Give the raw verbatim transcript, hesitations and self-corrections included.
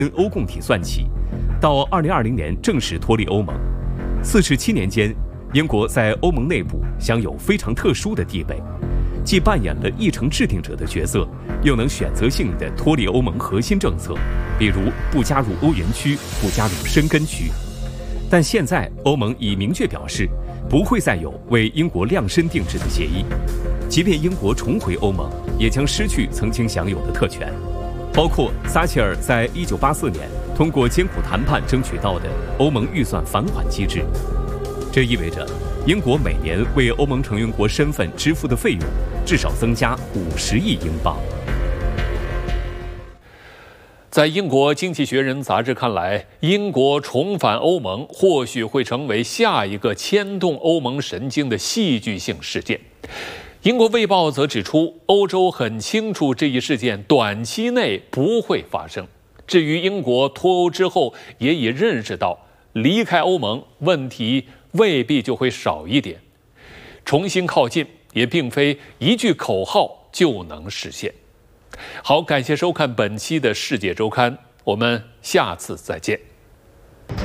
跟欧共体算起，到二零二零年正式脱离欧盟。四十七年间，英国在欧盟内部享有非常特殊的地位，既扮演了议程制定者的角色，又能选择性地脱离欧盟核心政策，比如不加入欧元区、不加入申根区。但现在欧盟已明确表示，不会再有为英国量身定制的协议，即便英国重回欧盟，也将失去曾经享有的特权，包括撒切尔在一九八四年通过艰苦谈判争取到的欧盟预算返款机制。这意味着英国每年为欧盟成员国身份支付的费用至少增加五十亿英镑。 在英国《经济学人》杂志看来，英国重返欧盟或许会成为下一个牵动欧盟神经的戏剧性事件。英国《卫报》则指出，欧洲很清楚这一事件短期内不会发生。至于英国脱欧之后，也已认识到离开欧盟问题未必就会少一点，重新靠近也并非一句口号就能实现。好，感谢收看本期的《世界周刊》，我们下次再见。